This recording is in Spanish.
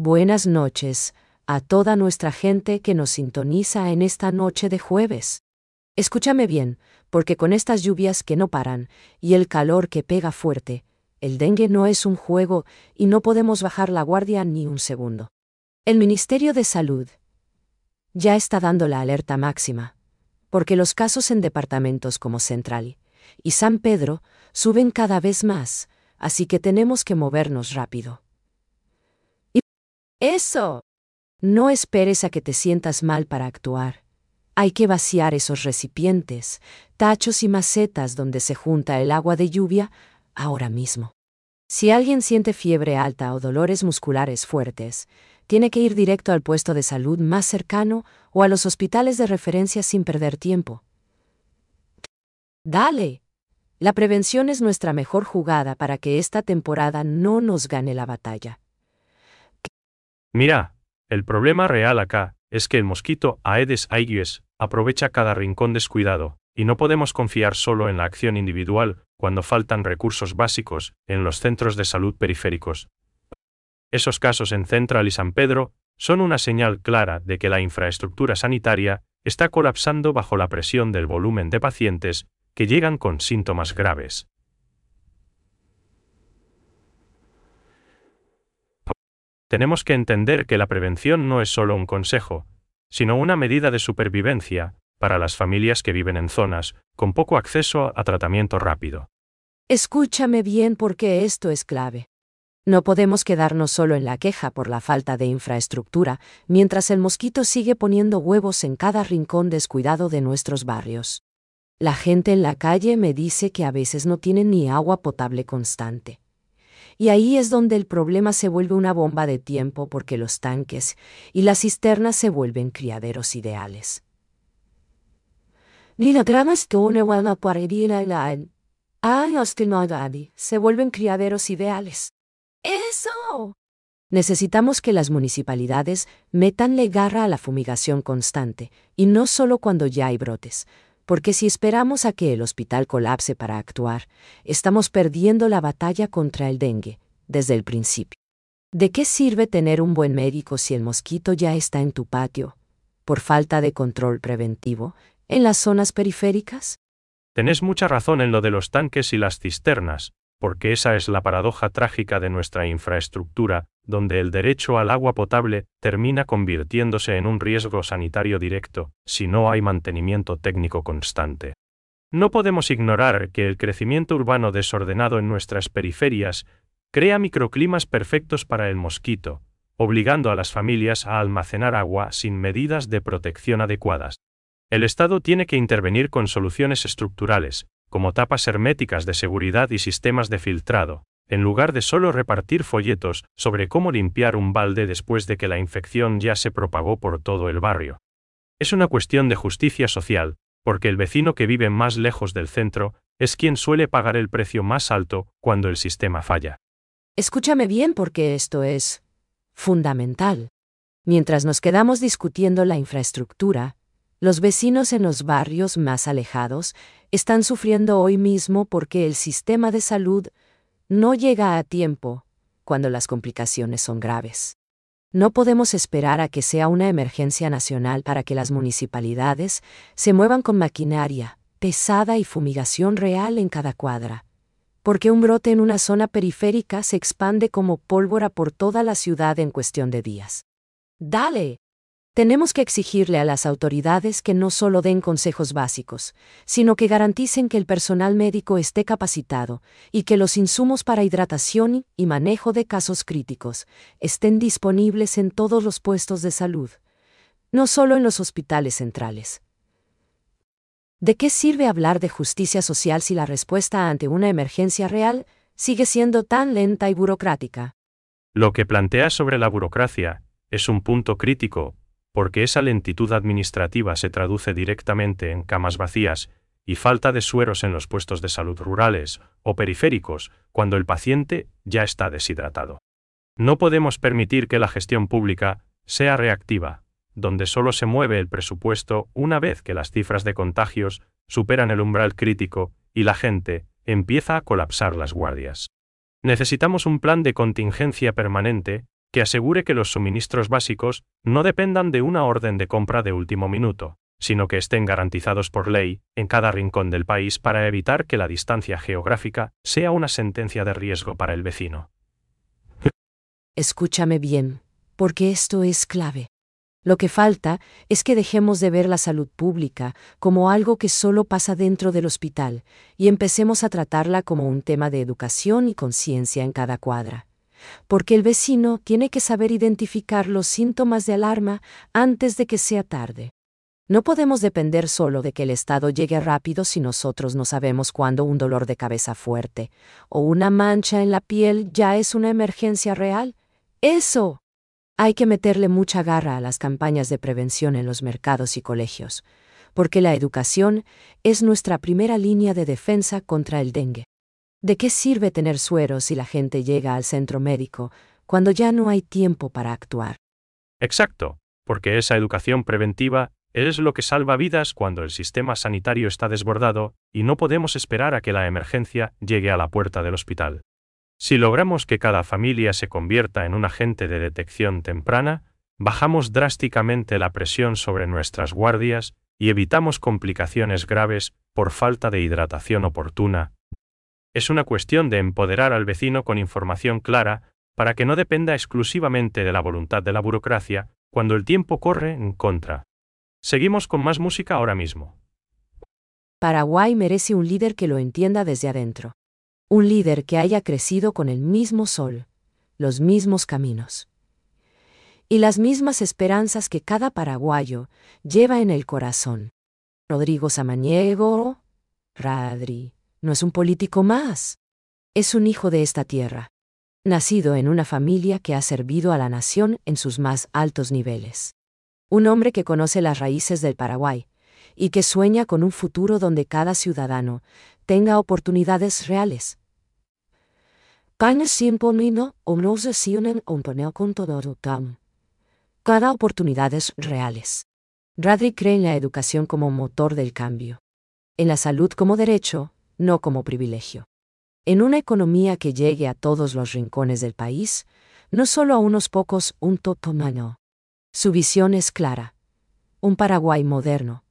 Buenas noches a toda nuestra gente que nos sintoniza en esta noche de jueves. Escúchame bien, porque con estas lluvias que no paran y el calor que pega fuerte, el dengue no es un juego y no podemos bajar la guardia ni un segundo. El Ministerio de Salud ya está dando la alerta máxima, porque los casos en departamentos como Central y San Pedro suben cada vez más, así que tenemos que movernos rápido. ¡Eso! No esperes a que te sientas mal para actuar. Hay que vaciar esos recipientes, tachos y macetas donde se junta el agua de lluvia ahora mismo. Si alguien siente fiebre alta o dolores musculares fuertes, tiene que ir directo al puesto de salud más cercano o a los hospitales de referencia sin perder tiempo. ¡Dale! La prevención es nuestra mejor jugada para que esta temporada no nos gane la batalla. Mira, el problema real acá es que el mosquito Aedes aegypti aprovecha cada rincón descuidado, y no podemos confiar solo en la acción individual cuando faltan recursos básicos en los centros de salud periféricos. Esos casos en Central y San Pedro son una señal clara de que la infraestructura sanitaria está colapsando bajo la presión del volumen de pacientes que llegan con síntomas graves. Tenemos que entender que la prevención no es solo un consejo, sino una medida de supervivencia para las familias que viven en zonas con poco acceso a tratamiento rápido. Escúchame bien porque esto es clave. No podemos quedarnos solo en la queja por la falta de infraestructura, mientras el mosquito sigue poniendo huevos en cada rincón descuidado de nuestros barrios. La gente en la calle me dice que a veces no tienen ni agua potable constante. Y ahí es donde el problema se vuelve una bomba de tiempo porque los tanques y las cisternas se vuelven criaderos ideales. Se vuelven criaderos ideales. ¡Eso! Necesitamos que las municipalidades metanle garra a la fumigación constante, y no solo cuando ya hay brotes, porque si esperamos a que el hospital colapse para actuar, estamos perdiendo la batalla contra el dengue desde el principio. ¿De qué sirve tener un buen médico si el mosquito ya está en tu patio, por falta de control preventivo, en las zonas periféricas? Tenés mucha razón en lo de los tanques y las cisternas, porque esa es la paradoja trágica de nuestra infraestructura, donde el derecho al agua potable termina convirtiéndose en un riesgo sanitario directo, si no hay mantenimiento técnico constante. No podemos ignorar que el crecimiento urbano desordenado en nuestras periferias crea microclimas perfectos para el mosquito, obligando a las familias a almacenar agua sin medidas de protección adecuadas. El Estado tiene que intervenir con soluciones estructurales, como tapas herméticas de seguridad y sistemas de filtrado, en lugar de solo repartir folletos sobre cómo limpiar un balde después de que la infección ya se propagó por todo el barrio. Es una cuestión de justicia social, porque el vecino que vive más lejos del centro es quien suele pagar el precio más alto cuando el sistema falla. Escúchame bien porque esto es fundamental. Mientras nos quedamos discutiendo la infraestructura, los vecinos en los barrios más alejados están sufriendo hoy mismo porque el sistema de salud no llega a tiempo cuando las complicaciones son graves. No podemos esperar a que sea una emergencia nacional para que las municipalidades se muevan con maquinaria pesada y fumigación real en cada cuadra, porque un brote en una zona periférica se expande como pólvora por toda la ciudad en cuestión de días. ¡Dale! Tenemos que exigirle a las autoridades que no solo den consejos básicos, sino que garanticen que el personal médico esté capacitado y que los insumos para hidratación y manejo de casos críticos estén disponibles en todos los puestos de salud, no solo en los hospitales centrales. ¿De qué sirve hablar de justicia social si la respuesta ante una emergencia real sigue siendo tan lenta y burocrática? Lo que planteas sobre la burocracia es un punto crítico, porque esa lentitud administrativa se traduce directamente en camas vacías y falta de sueros en los puestos de salud rurales o periféricos cuando el paciente ya está deshidratado. No podemos permitir que la gestión pública sea reactiva, donde solo se mueve el presupuesto una vez que las cifras de contagios superan el umbral crítico y la gente empieza a colapsar las guardias. Necesitamos un plan de contingencia permanente que asegure que los suministros básicos no dependan de una orden de compra de último minuto, sino que estén garantizados por ley en cada rincón del país para evitar que la distancia geográfica sea una sentencia de riesgo para el vecino. Escúchame bien, porque esto es clave. Lo que falta es que dejemos de ver la salud pública como algo que solo pasa dentro del hospital y empecemos a tratarla como un tema de educación y conciencia en cada cuadra. Porque el vecino tiene que saber identificar los síntomas de alarma antes de que sea tarde. No podemos depender solo de que el Estado llegue rápido si nosotros no sabemos cuándo un dolor de cabeza fuerte o una mancha en la piel ya es una emergencia real. ¡Eso! Hay que meterle mucha garra a las campañas de prevención en los mercados y colegios, porque la educación es nuestra primera línea de defensa contra el dengue. ¿De qué sirve tener sueros si la gente llega al centro médico cuando ya no hay tiempo para actuar? Exacto, porque esa educación preventiva es lo que salva vidas cuando el sistema sanitario está desbordado y no podemos esperar a que la emergencia llegue a la puerta del hospital. Si logramos que cada familia se convierta en un agente de detección temprana, bajamos drásticamente la presión sobre nuestras guardias y evitamos complicaciones graves por falta de hidratación oportuna. Es una cuestión de empoderar al vecino con información clara para que no dependa exclusivamente de la voluntad de la burocracia cuando el tiempo corre en contra. Seguimos con más música ahora mismo. Paraguay merece un líder que lo entienda desde adentro. Un líder que haya crecido con el mismo sol, los mismos caminos y las mismas esperanzas que cada paraguayo lleva en el corazón. Rodrigo Samaniego, Radri, no es un político más. Es un hijo de esta tierra, nacido en una familia que ha servido a la nación en sus más altos niveles. Un hombre que conoce las raíces del Paraguay y que sueña con un futuro donde cada ciudadano tenga oportunidades reales. Cada oportunidades reales. Radri cree en la educación como motor del cambio. En la salud como derecho, no como privilegio. En una economía que llegue a todos los rincones del país, no solo a unos pocos, un totomano. Su visión es clara. Un Paraguay moderno,